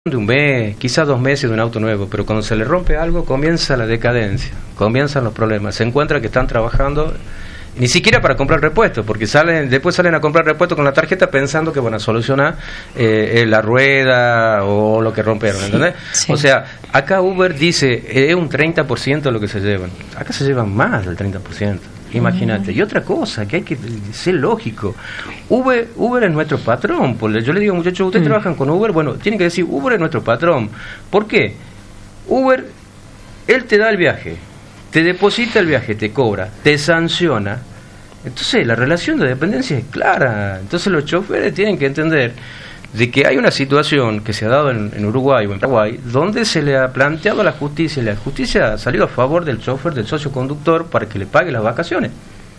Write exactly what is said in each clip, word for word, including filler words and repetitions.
de un mes, quizás dos meses de un auto nuevo, pero cuando se le rompe algo comienza la decadencia, comienzan los problemas, se encuentra que están trabajando ni siquiera para comprar repuestos, porque salen después salen a comprar repuestos con la tarjeta pensando que van a solucionar eh, la rueda o lo que rompieron, sí, ¿entendés? Sí. O sea, acá Uber dice es un treinta por ciento de lo que se llevan, acá se llevan más del treinta por ciento. Imagínate. Uh-huh. Y otra cosa, que hay que ser lógico. Uber, Uber es nuestro patrón. Yo le digo, muchachos, ustedes uh-huh. trabajan con Uber, bueno, tienen que decir, Uber es nuestro patrón. ¿Por qué? Uber, él te da el viaje, te deposita el viaje, te cobra, te sanciona. Entonces, la relación de dependencia es clara. Entonces, los choferes tienen que entender de que hay una situación que se ha dado en, en Uruguay o en Paraguay donde se le ha planteado a la justicia y la justicia ha salido a favor del chofer, del socio conductor, para que le pague las vacaciones.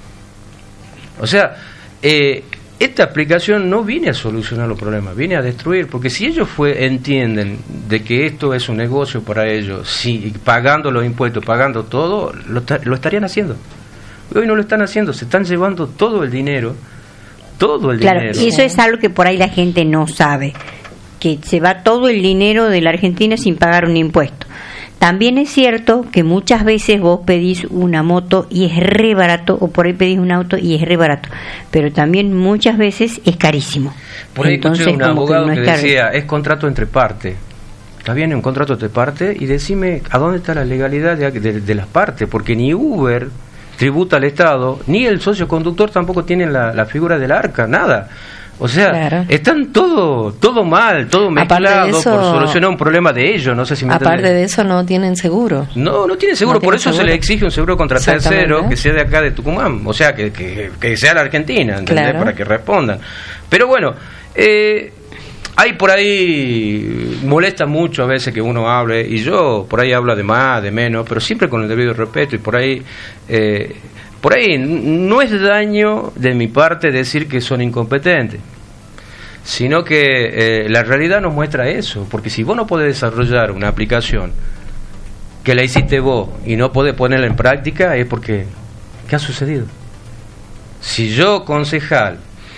O sea, eh, esta aplicación no viene a solucionar los problemas, viene a destruir, porque si ellos fue, entienden de que esto es un negocio para ellos, si pagando los impuestos, pagando todo, lo, lo estarían haciendo. Hoy no lo están haciendo, se están llevando todo el dinero. Todo el claro, dinero. Y eso es algo que por ahí la gente no sabe, que se va todo el dinero de la Argentina sin pagar un impuesto. También es cierto que muchas veces vos pedís una moto y es re barato, o por ahí pedís un auto y es re barato, pero también muchas veces es carísimo. Por ahí Entonces, escuché un abogado que, no que decía, es contrato entre partes. Está bien, un contrato entre partes, y decime a dónde está la legalidad de, de, de las partes, porque ni Uber tributa al Estado, ni el socio conductor tampoco tiene la, la figura del arca, nada. O sea, claro. están todo todo mal, todo mezclado eso, por solucionar un problema de ellos, no sé si me aparte entendés. De eso no tienen seguro. No, no tienen seguro, no por eso seguro. Se le exige un seguro contra tercero que sea de acá de Tucumán, o sea, que, que, que sea la Argentina, ¿entendés? Claro. Para que respondan. Pero bueno, eh, hay por ahí, molesta mucho a veces que uno hable, y yo por ahí hablo de más, de menos, pero siempre con el debido respeto, y por ahí eh, por ahí no es daño de mi parte decir que son incompetentes, sino que eh, la realidad nos muestra eso, porque si vos no podés desarrollar una aplicación que la hiciste vos y no podés ponerla en práctica, es porque ¿qué ha sucedido? Si yo, concejal,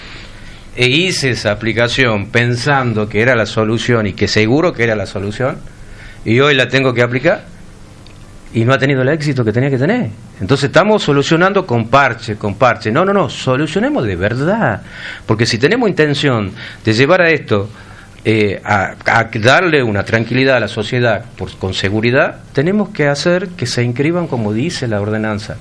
e hice esa aplicación pensando que era la solución y que seguro que era la solución, y hoy la tengo que aplicar y no ha tenido el éxito que tenía que tener. Entonces estamos solucionando con parche, con parche. No, no, no, solucionemos de verdad, porque si tenemos intención de llevar a esto eh, a, a darle una tranquilidad a la sociedad por, con seguridad, tenemos que hacer que se inscriban como dice la ordenanza,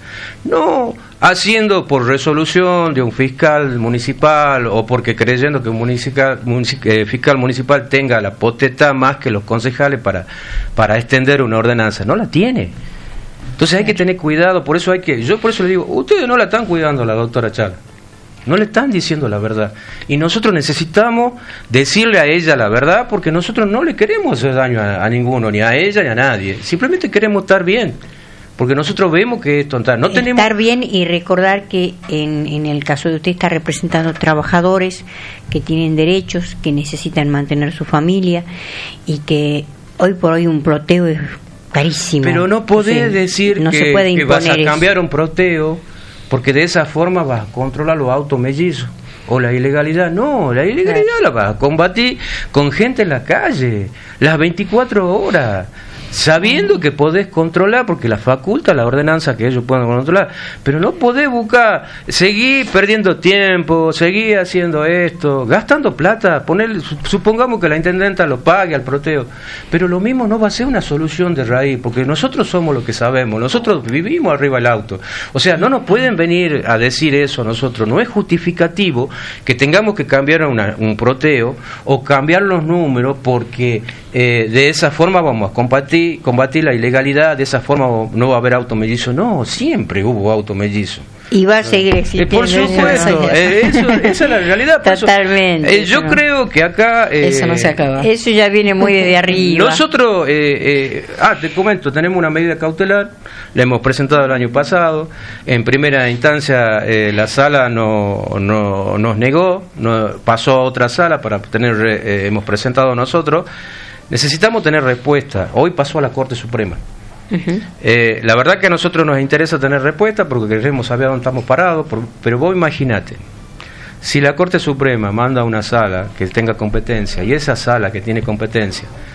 no haciendo por resolución de un fiscal municipal o porque creyendo que un municipal, munic, eh, fiscal municipal tenga la potestad más que los concejales para, para extender una ordenanza. No la tiene. Entonces hay que tener cuidado, por eso hay que, yo por eso le digo, ustedes no la están cuidando, la doctora Chala, no le están diciendo la verdad, y nosotros necesitamos decirle a ella la verdad, porque nosotros no le queremos hacer daño a, a ninguno, ni a ella ni a nadie, simplemente queremos estar bien, porque nosotros vemos que esto no tenemos... tenemos... Estar bien y recordar que en, en el caso de usted está representando trabajadores que tienen derechos, que necesitan mantener su familia, y que hoy por hoy un ploteo es carísimo. Pero no podés sí, decir no que, que vas a cambiar eso. Un ploteo, porque de esa forma vas a controlar los autos mellizos o la ilegalidad. No, la ilegalidad claro. La vas a combatir con gente en la calle las veinticuatro horas, sabiendo que podés controlar, porque la faculta la ordenanza que ellos puedan controlar, pero no podés buscar, seguir perdiendo tiempo, seguir haciendo esto, gastando plata, poner, supongamos que la intendenta lo pague al proteo, pero lo mismo no va a ser una solución de raíz, porque nosotros somos lo que sabemos, nosotros vivimos arriba del auto, o sea, no nos pueden venir a decir eso a nosotros, no es justificativo que tengamos que cambiar una, un proteo o cambiar los números, porque eh, de esa forma vamos a combatir combatir la ilegalidad, de esa forma no va a haber auto mellizo. No, siempre hubo auto mellizo. Y va a seguir existiendo. Eh, por supuesto, eh, eso, esa es la realidad. Totalmente. Eso, eh, yo no. creo que acá... Eh, eso no se acaba. Eso ya viene muy desde arriba. Nosotros, eh, eh, ah, te comento, tenemos una medida cautelar, la hemos presentado el año pasado, en primera instancia eh, la sala no, no nos negó, no, pasó a otra sala para tener, eh, hemos presentado nosotros. Necesitamos tener respuesta. Hoy pasó a la Corte Suprema. Uh-huh. Eh, la verdad que a nosotros nos interesa tener respuesta porque queremos saber dónde estamos parados, por, pero vos imaginate, si la Corte Suprema manda una sala que tenga competencia y esa sala que tiene competencia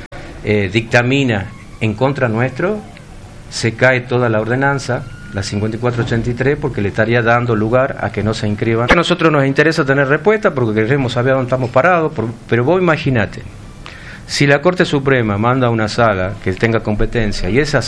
eh, dictamina en contra nuestro, se cae toda la ordenanza, la cincuenta y cuatro ochenta y tres, porque le estaría dando lugar a que no se inscriban. A nosotros nos interesa tener respuesta porque queremos saber dónde estamos parados, por, pero vos imaginate, si la Corte Suprema manda a una sala que tenga competencia y esa